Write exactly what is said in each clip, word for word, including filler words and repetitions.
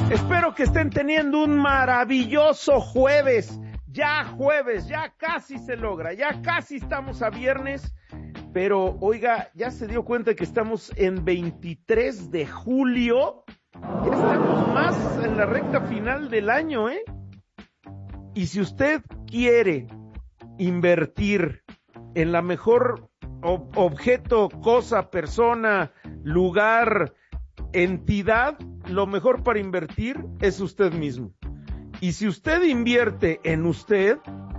Espero que estén teniendo un maravilloso jueves. Ya jueves, ya casi se logra, ya casi estamos a viernes. Pero, oiga, ¿ya se dio cuenta que estamos en veintitrés de julio? Ya estamos más en la recta final del año, ¿eh? Y si usted quiere invertir en la mejor ob- objeto, cosa, persona, lugar, entidad, lo mejor para invertir es usted mismo. Y si usted invierte en usted,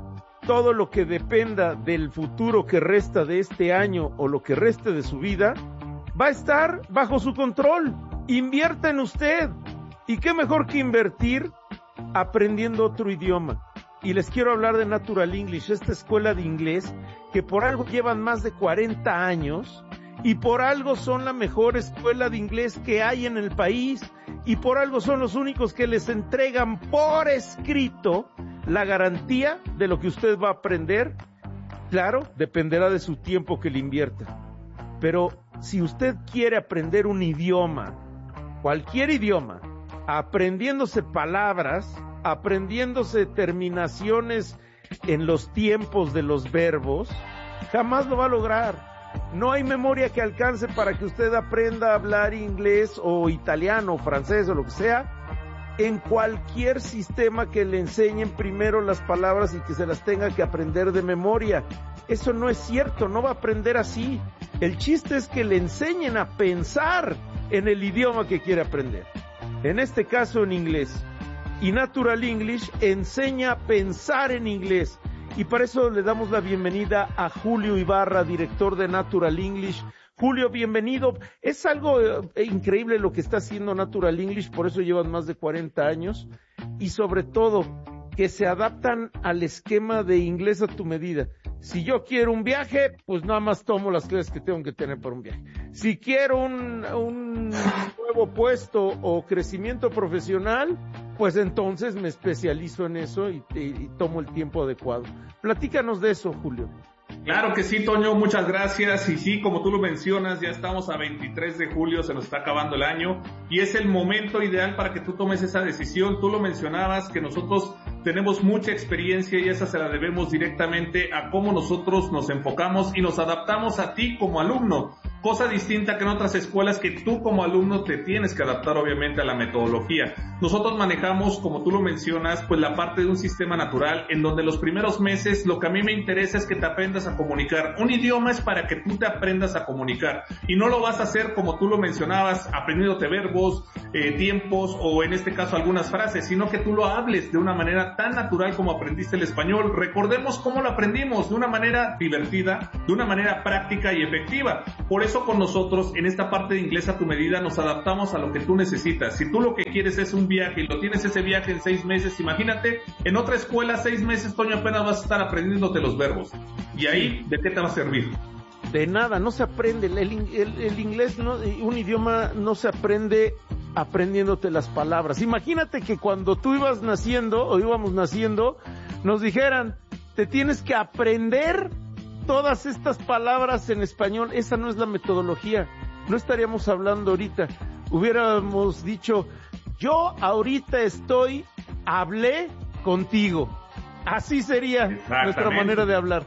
todo lo que dependa del futuro que resta de este año o lo que reste de su vida, va a estar bajo su control. Invierta en usted. ¿Y qué mejor que invertir aprendiendo otro idioma? Y les quiero hablar de Natural English, esta escuela de inglés que por algo llevan más de cuarenta años y por algo son la mejor escuela de inglés que hay en el país y por algo son los únicos que les entregan por escrito la garantía de lo que usted va a aprender. Claro, dependerá de su tiempo que le invierta. Pero si usted quiere aprender un idioma, cualquier idioma, aprendiéndose palabras, aprendiéndose terminaciones en los tiempos de los verbos, jamás lo va a lograr. No hay memoria que alcance para que usted aprenda a hablar inglés o italiano o francés o lo que sea en cualquier sistema que le enseñen primero las palabras y que se las tenga que aprender de memoria. Eso no es cierto, no va a aprender así. El chiste es que le enseñen a pensar en el idioma que quiere aprender. En este caso en inglés. Y Natural English enseña a pensar en inglés. Y para eso le damos la bienvenida a Julio Ibarra, director de Natural English. Julio, bienvenido. Es algo eh, increíble lo que está haciendo Natural English, por eso llevan más de cuarenta años. Y sobre todo, que se adaptan al esquema de inglés a tu medida. Si yo quiero un viaje, pues nada más tomo las clases que tengo que tener para un viaje. Si quiero un, un nuevo puesto o crecimiento profesional, pues entonces me especializo en eso y, y, y tomo el tiempo adecuado. Platícanos de eso, Julio. Claro que sí, Toño, muchas gracias. Y sí, como tú lo mencionas, ya estamos a veintitrés de julio, se nos está acabando el año y es el momento ideal para que tú tomes esa decisión. Tú lo mencionabas, que nosotros tenemos mucha experiencia y esa se la debemos directamente a cómo nosotros nos enfocamos y nos adaptamos a ti como alumno. Cosa distinta que en otras escuelas que tú como alumno te tienes que adaptar obviamente a la metodología. Nosotros manejamos, como tú lo mencionas, pues la parte de un sistema natural en donde los primeros meses lo que a mí me interesa es que te aprendas a comunicar. Un idioma es para que tú te aprendas a comunicar y no lo vas a hacer como tú lo mencionabas, aprendiéndote verbos, eh, tiempos o en este caso algunas frases, sino que tú lo hables de una manera tan natural como aprendiste el español. Recordemos cómo lo aprendimos, de una manera divertida, de una manera práctica y efectiva. Por eso con nosotros en esta parte de inglés a tu medida nos adaptamos a lo que tú necesitas. Si tú lo que quieres es un viaje y lo tienes ese viaje en seis meses, imagínate, en otra escuela seis meses, Toño, apenas vas a estar aprendiéndote los verbos. Y ahí, ¿de qué te va a servir? De nada, no se aprende. El, el, el inglés, no, un idioma no se aprende aprendiéndote las palabras. Imagínate que cuando tú ibas naciendo o íbamos naciendo, nos dijeran, te tienes que aprender todas estas palabras en español. Esa no es la metodología. No estaríamos hablando ahorita. Hubiéramos dicho, yo ahorita estoy, hablé contigo. Así sería nuestra manera de hablar.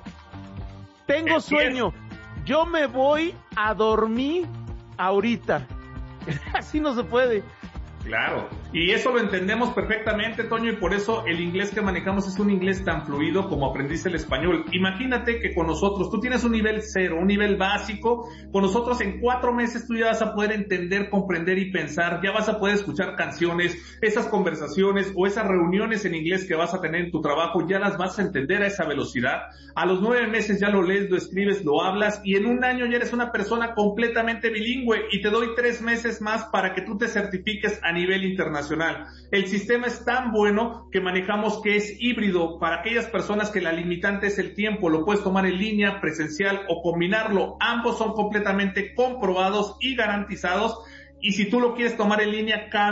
Tengo sueño. Yo me voy a dormir ahorita. Así no se puede. Claro, y eso lo entendemos perfectamente, Toño, y por eso el inglés que manejamos es un inglés tan fluido como aprendiste el español. Imagínate que con nosotros, tú tienes un nivel cero, un nivel básico, con nosotros en cuatro meses tú ya vas a poder entender, comprender y pensar, ya vas a poder escuchar canciones, esas conversaciones o esas reuniones en inglés que vas a tener en tu trabajo, ya las vas a entender a esa velocidad. A los nueve meses ya lo lees, lo escribes, lo hablas, y en un año ya eres una persona completamente bilingüe, y te doy tres meses más para que tú te certifiques a nivel internacional. El sistema es tan bueno que manejamos que es híbrido para aquellas personas que la limitante es el tiempo. Lo puedes tomar en línea, presencial o combinarlo. Ambos son completamente comprobados y garantizados. Y si tú lo quieres tomar en línea, cabe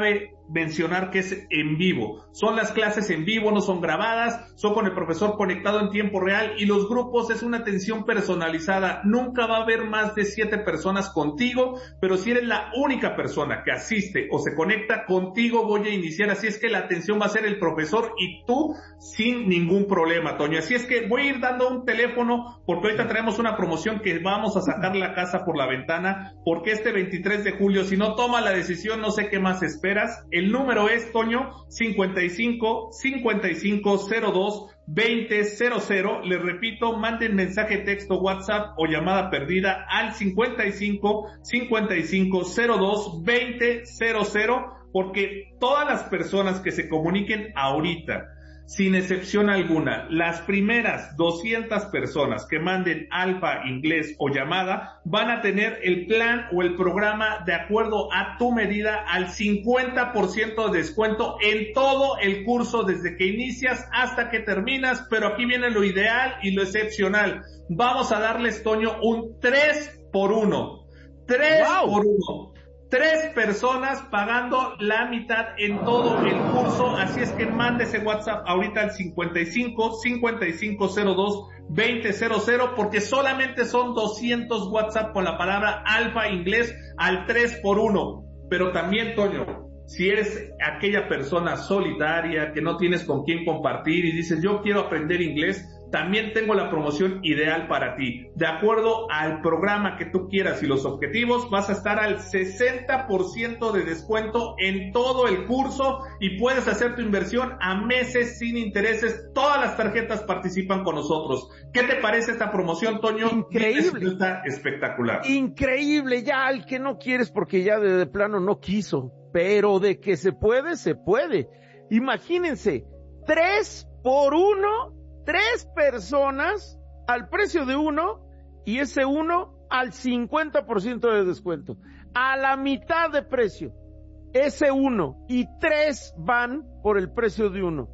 mencionar que es en vivo. Son las clases en vivo, no son grabadas, son con el profesor conectado en tiempo real y los grupos es una atención personalizada. Nunca va a haber más de siete personas contigo, pero si eres la única persona que asiste o se conecta contigo, voy a iniciar. Así es que la atención va a ser el profesor y tú sin ningún problema, Toño. Así es que voy a ir dando un teléfono porque ahorita traemos una promoción que vamos a sacar la casa por la ventana porque este veintitrés de julio, si no toma la decisión, no sé qué más esperas. El número es, Toño, cincuenta y cinco, cincuenta y cinco, cero dos, veinte, cero cero. Les repito, manden mensaje, texto, WhatsApp o llamada perdida al cincuenta y cinco, cincuenta y cinco, cero dos, veinte, cero cero, porque todas las personas que se comuniquen ahorita, sin excepción alguna, las primeras doscientas personas que manden alfa, inglés o llamada van a tener el plan o el programa de acuerdo a tu medida al cincuenta por ciento de descuento en todo el curso desde que inicias hasta que terminas, pero aquí viene lo ideal y lo excepcional. Vamos a darles, Toño, un tres por uno. tres por uno. Tres personas pagando la mitad en todo el curso, así es que mándese WhatsApp ahorita al cincuenta y cinco, cincuenta y cinco, cero dos, veinte, cero cero, porque solamente son doscientos WhatsApp con la palabra alfa inglés al tres por uno. Pero también, Toño, si eres aquella persona solitaria que no tienes con quién compartir y dices yo quiero aprender inglés, también tengo la promoción ideal para ti. De acuerdo al programa que tú quieras y los objetivos, vas a estar al sesenta por ciento de descuento en todo el curso y puedes hacer tu inversión a meses sin intereses. Todas las tarjetas participan con nosotros. ¿Qué te parece esta promoción, Toño? Increíble. Está espectacular. Increíble. Ya al que no quieres porque ya de, de plano no quiso. Pero de que se puede, se puede. Imagínense, tres por uno, tres personas al precio de uno y ese uno al cincuenta por ciento de descuento. A la mitad de precio. Ese uno y tres van por el precio de uno.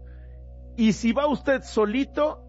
Y si va usted solito,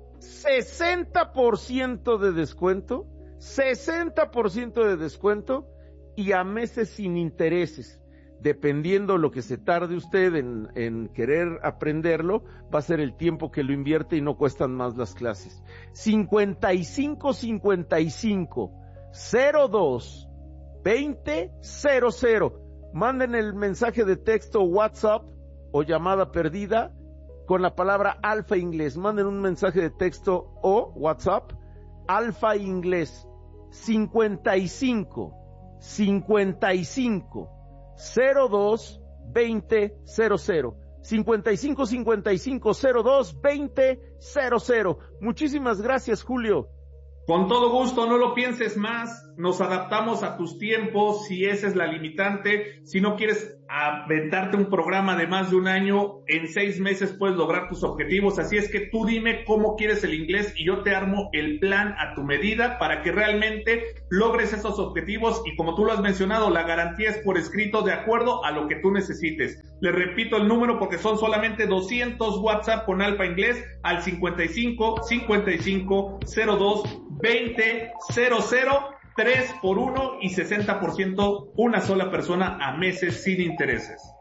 sesenta por ciento de descuento, sesenta por ciento de descuento y a meses sin intereses. Dependiendo lo que se tarde usted en, en querer aprenderlo, va a ser el tiempo que lo invierte y no cuestan más las clases. cincuenta y cinco, cincuenta y cinco, cero dos, veinte, cero cero. Manden el mensaje de texto, WhatsApp o llamada perdida con la palabra alfa inglés. Manden un mensaje de texto o WhatsApp, alfa inglés, cincuenta y cinco, cincuenta y cinco, cero dos, veinte, cero cero. cincuenta y cinco, cincuenta y cinco, cero dos, veinte, cero cero. Muchísimas gracias, Julio. Con todo gusto, no lo pienses más, nos adaptamos a tus tiempos, si esa es la limitante, si no quieres aventarte un programa de más de un año, en seis meses puedes lograr tus objetivos, así es que tú dime cómo quieres el inglés y yo te armo el plan a tu medida para que realmente logres esos objetivos y como tú lo has mencionado, la garantía es por escrito de acuerdo a lo que tú necesites. Les repito el número porque son solamente doscientos WhatsApp con Alfa Inglés al cincuenta y cinco, cincuenta y cinco, cero dos, veinte, cero cero, tres por uno y sesenta por ciento una sola persona a meses sin intereses.